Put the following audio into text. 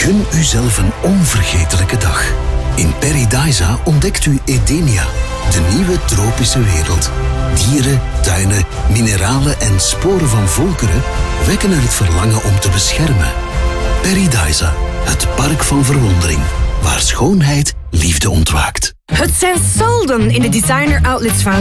Gun uzelf een onvergetelijke dag. In Paradisa ontdekt u Edenia, de nieuwe tropische wereld. Dieren, tuinen, mineralen en sporen van volkeren wekken er het verlangen om te beschermen. Paradisa, het park van verwondering, waar schoonheid liefde ontwaakt. Het zijn solden in de designer outlets van